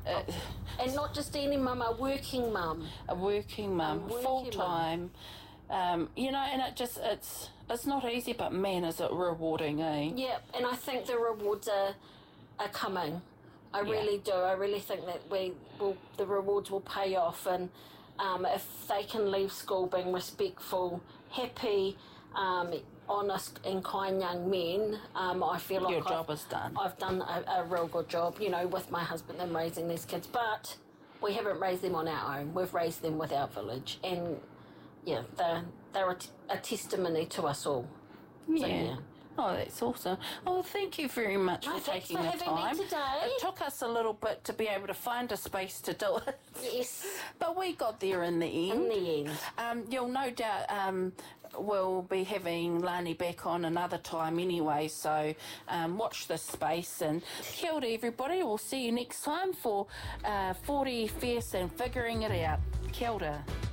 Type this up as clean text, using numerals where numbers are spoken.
And not just any mum, a working mum. A working mum, full time. You know, and it's not easy, but man, is it rewarding, eh? Yeah, and I think the rewards are coming. I really do. I really think that the rewards will pay off, and if they can leave school being respectful, happy, honest and kind young men, I feel like your job is done. I've done a real good job, you know, with my husband and raising these kids. But we haven't raised them on our own. We've raised them with our village, and yeah, they're a testimony to us all. Yeah. So, yeah. Oh, that's awesome. Oh, thank you very much for taking the time. Thanks for having me today. It took us a little bit to be able to find a space to do it. Yes. But we got there in the end. In the end. You'll no doubt we'll be having Lani back on another time anyway, so watch this space. And kia ora everybody. We'll see you next time for 40 Fierce and Figuring It Out. Kia ora.